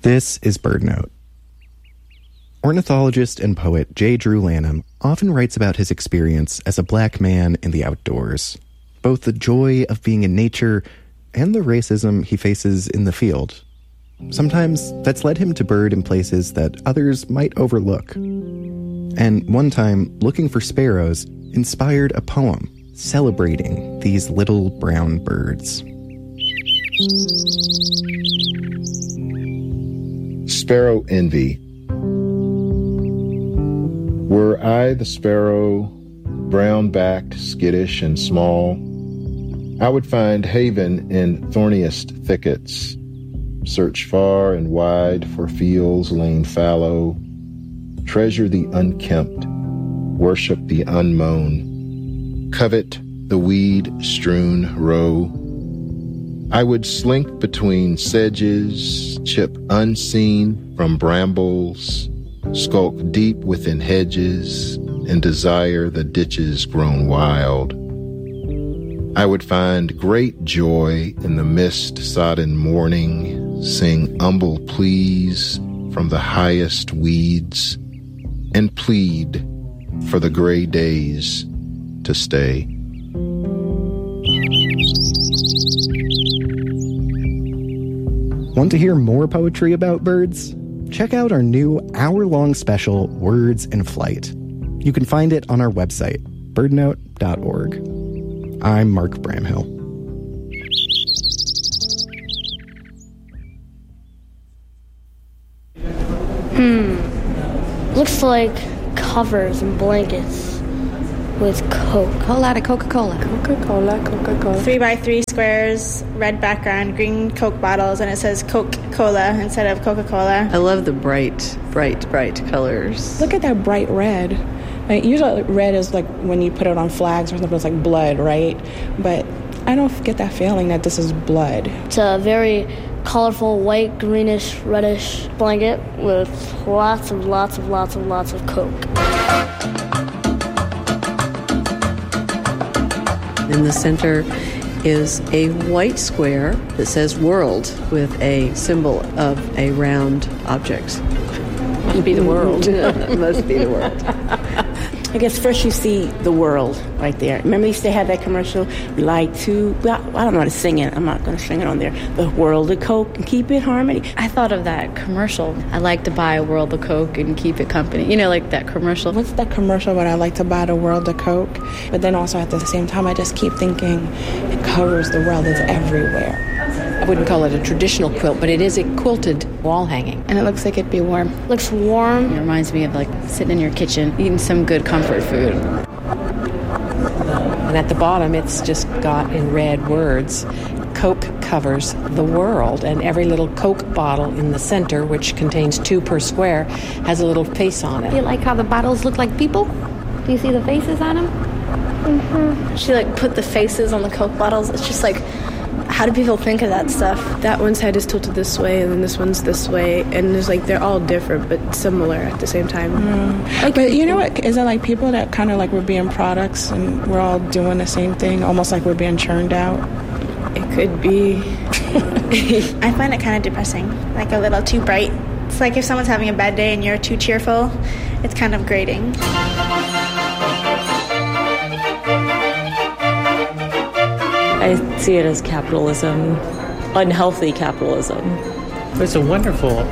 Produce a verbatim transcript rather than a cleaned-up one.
This is BirdNote. Ornithologist and poet J. Drew Lanham often writes about his experience as a black man in the outdoors, both the joy of being in nature and the racism he faces in the field. Sometimes that's led him to bird in places that others might overlook. And one time, looking for sparrows inspired a poem celebrating these little brown birds. Sparrow Envy. Were I the sparrow, brown-backed, skittish, and small, I would find haven in thorniest thickets, search far and wide for fields lain fallow, treasure the unkempt, worship the unmown, covet the weed-strewn row. I would slink between sedges, chip unseen from brambles, skulk deep within hedges, and desire the ditches grown wild. I would find great joy in the mist-sodden morning, sing humble pleas from the highest weeds, and plead for the gray days to stay. Want to hear more poetry about birds? Check out our new hour-long special, Words in Flight. You can find it on our website, birdnote dot org. I'm Mark Bramhill. Hmm. Looks like covers and blankets with Coke. Whole lot of Coca-Cola. Coca-Cola, Coca-Cola. Three by three squares, red background, green Coke bottles, and it says Coca-Cola instead of Coca-Cola. I love the bright, bright, bright colors. Look at that bright red. Like, usually red is like when you put it on flags or something, it's like blood, right? But I don't get that feeling that this is blood. It's a very colorful white, greenish, reddish blanket with lots and lots of lots and lots of Coke. In the center is a white square that says world with a symbol of a round object. Must be the world. It must be the world. I guess first you see the world right there. Remember, used to have that commercial, like to, I don't know how to sing it. I'm not going to sing it on there. The world of Coke and keep it harmony. I thought of that commercial. I like to buy a world of Coke and keep it company. You know, like that commercial. What's that commercial when I like to buy the world of Coke? But then also at the same time, I just keep thinking it covers the world. It's everywhere. I wouldn't call it a traditional quilt, but it is a quilted wall hanging. And it looks like it'd be warm. Looks warm. It reminds me of like sitting in your kitchen, eating some good comfort food. And at the bottom, it's just got in red words, Coke covers the world. And every little Coke bottle in the center, which contains two per square, has a little face on it. Do you like how the bottles look like people? Do you see the faces on them? Mm-hmm. She like put the faces on the Coke bottles. It's just like, how do people think of that stuff? That one's head is tilted this way, and then this one's this way, and it's like they're all different but similar at the same time. Mm. Like, but you know what? Is it like people that kind of like we're being products and we're all doing the same thing, almost like we're being churned out? It could be. I find it kind of depressing, like a little too bright. It's like if someone's having a bad day and you're too cheerful, it's kind of grating. I see it as capitalism, unhealthy capitalism. It's a wonderful